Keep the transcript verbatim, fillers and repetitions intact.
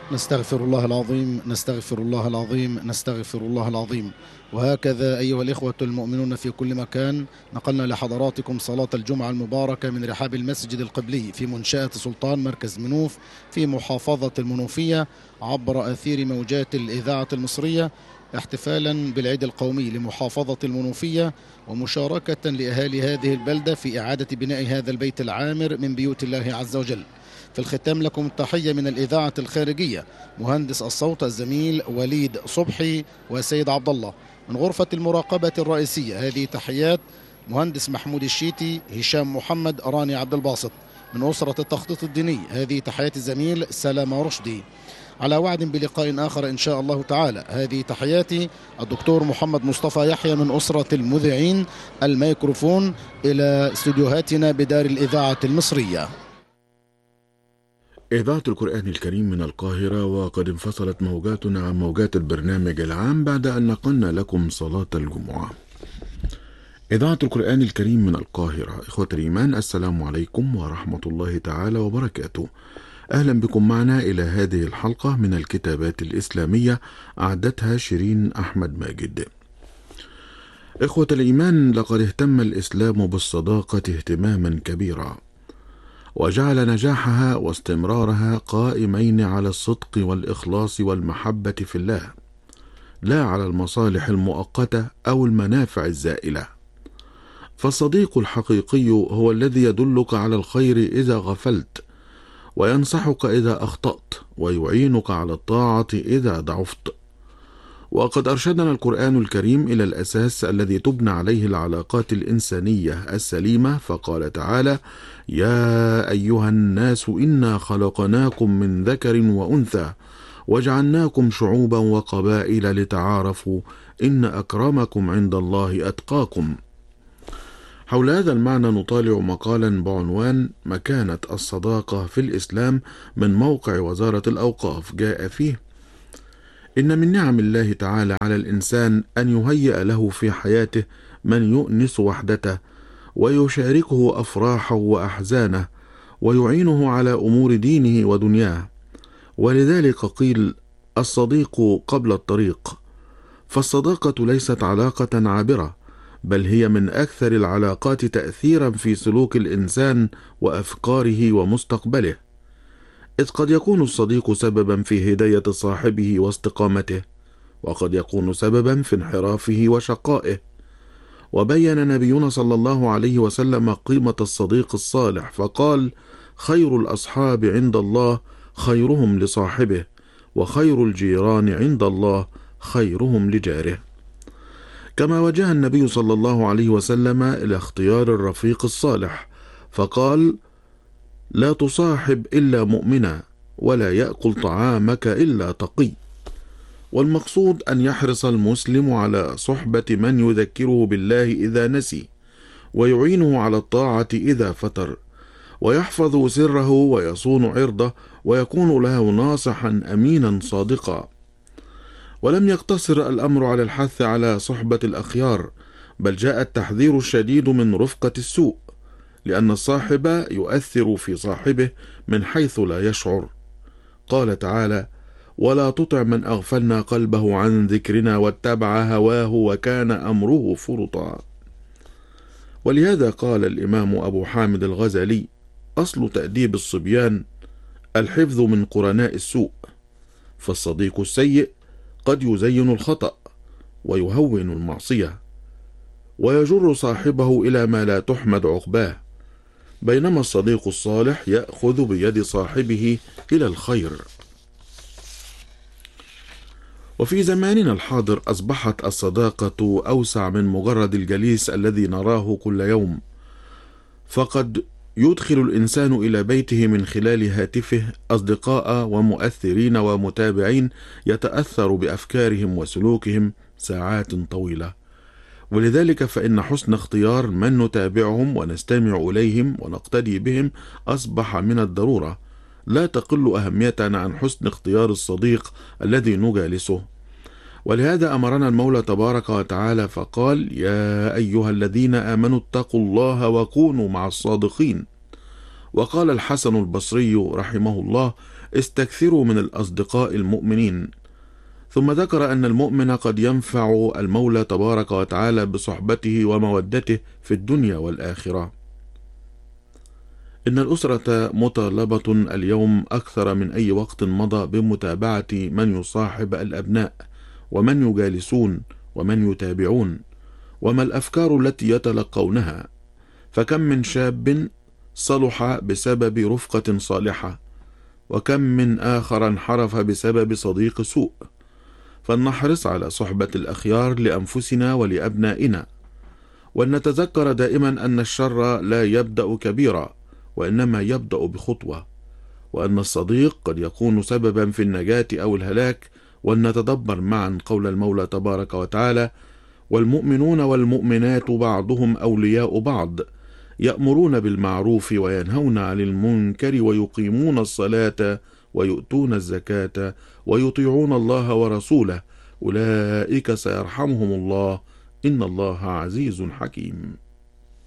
نستغفر الله العظيم نستغفر الله العظيم نستغفر الله العظيم. وهكذا أيها الإخوة المؤمنون في كل مكان، نقلنا لحضراتكم صلاة الجمعة المباركة من رحاب المسجد القبلي في منشأة سلطان مركز منوف في محافظة المنوفية عبر أثير موجات الإذاعة المصرية، احتفالا بالعيد القومي لمحافظة المنوفية ومشاركة لأهالي هذه البلدة في إعادة بناء هذا البيت العامر من بيوت الله عز وجل. في الختام لكم التحية من الإذاعة الخارجية، مهندس الصوت الزميل وليد صبحي وسيد عبد الله. من غرفة المراقبة الرئيسية هذه تحيات مهندس محمود الشيتي، هشام محمد، راني عبد الباسط. من أسرة التخطيط الديني هذه تحيات الزميل سلامة رشدي. على وعد بلقاء آخر إن شاء الله تعالى. هذه تحياتي الدكتور محمد مصطفى يحيى من أسرة المذيعين. الميكروفون إلى استديوهاتنا بدار الإذاعة المصرية. إذاعة القرآن الكريم من القاهرة، وقد انفصلت موجاتنا عن موجات البرنامج العام بعد أن نقلنا لكم صلاة الجمعة. إذاعة القرآن الكريم من القاهرة. إخوة الإيمان، السلام عليكم ورحمة الله تعالى وبركاته. أهلا بكم معنا إلى هذه الحلقة من الكتابات الإسلامية، أعدتها شيرين أحمد ماجد. إخوة الإيمان، لقد اهتم الإسلام بالصداقة اهتماما كبيرا، وجعل نجاحها واستمرارها قائمين على الصدق والإخلاص والمحبة في الله، لا على المصالح المؤقتة أو المنافع الزائلة. فالصديق الحقيقي هو الذي يدلك على الخير إذا غفلت، وينصحك إذا أخطأت، ويعينك على الطاعة إذا ضعفت. وقد أرشدنا القرآن الكريم إلى الأساس الذي تبنى عليه العلاقات الإنسانية السليمة، فقال تعالى: يا أيها الناس إنا خلقناكم من ذكر وأنثى وجعلناكم شعوبا وقبائل لتعارفوا إن أكرمكم عند الله أتقاكم. حول هذا المعنى نطالع مقالا بعنوان مكانة الصداقة في الإسلام من موقع وزارة الأوقاف. جاء فيه: إن من نعم الله تعالى على الإنسان أن يهيئ له في حياته من يؤنس وحدته ويشاركه أفراحه وأحزانه ويعينه على أمور دينه ودنياه. ولذلك قيل: الصديق قبل الطريق. فالصداقة ليست علاقة عابرة، بل هي من أكثر العلاقات تأثيرا في سلوك الإنسان وأفكاره ومستقبله، إذ قد يكون الصديق سببا في هداية صاحبه واستقامته، وقد يكون سببا في انحرافه وشقائه. وبين نبينا صلى الله عليه وسلم قيمة الصديق الصالح فقال: خير الأصحاب عند الله خيرهم لصاحبه، وخير الجيران عند الله خيرهم لجاره. كما وجه النبي صلى الله عليه وسلم إلى اختيار الرفيق الصالح فقال: لا تصاحب إلا مؤمنا، ولا يأكل طعامك إلا تقي. والمقصود أن يحرص المسلم على صحبة من يذكره بالله إذا نسي، ويعينه على الطاعة إذا فتر، ويحفظ سره ويصون عرضه، ويكون له ناصحا أمينا صادقا. ولم يقتصر الأمر على الحث على صحبة الأخيار، بل جاء التحذير الشديد من رفقة السوء، لأن الصاحب يؤثر في صاحبه من حيث لا يشعر. قال تعالى: ولا تطع من أغفلنا قلبه عن ذكرنا واتبع هواه وكان أمره فرطا. ولهذا قال الإمام أبو حامد الغزالي: أصل تأديب الصبيان الحفظ من قرناء السوء. فالصديق السيء قد يزين الخطأ ويهون المعصية، ويجر صاحبه إلى ما لا تحمد عقباه، بينما الصديق الصالح يأخذ بيد صاحبه إلى الخير. وفي زماننا الحاضر أصبحت الصداقة أوسع من مجرد الجليس الذي نراه كل يوم، فقد يدخل الإنسان إلى بيته من خلال هاتفه أصدقاء ومؤثرين ومتابعين يتأثر بأفكارهم وسلوكهم ساعات طويلة. ولذلك فإن حسن اختيار من نتابعهم ونستمع إليهم ونقتدي بهم أصبح من الضرورة، لا تقل أهمية عن حسن اختيار الصديق الذي نجالسه. ولهذا أمرنا المولى تبارك وتعالى فقال: يا أيها الذين آمنوا اتقوا الله وكونوا مع الصادقين. وقال الحسن البصري رحمه الله: استكثروا من الأصدقاء المؤمنين. ثم ذكر أن المؤمن قد ينفع المولى تبارك وتعالى بصحبته ومودته في الدنيا والآخرة. إن الأسرة مطالبة اليوم أكثر من أي وقت مضى بمتابعة من يصاحب الأبناء، ومن يجالسون، ومن يتابعون، وما الأفكار التي يتلقونها. فكم من شاب صلح بسبب رفقة صالحة، وكم من آخر انحرف بسبب صديق سوء. فلنحرص على صحبة الأخيار لأنفسنا ولأبنائنا، ولنتذكر دائما أن الشر لا يبدأ كبيرا، وإنما يبدأ بخطوة، وأن الصديق قد يكون سببا في النجاة أو الهلاك. ولنتدبر معا قول المولى تبارك وتعالى: والمؤمنون والمؤمنات بعضهم أولياء بعض يأمرون بالمعروف وينهون عن المنكر ويقيمون الصلاة ويؤتون الزكاة ويطيعون الله ورسوله أولئك سيرحمهم الله إن الله عزيز حكيم.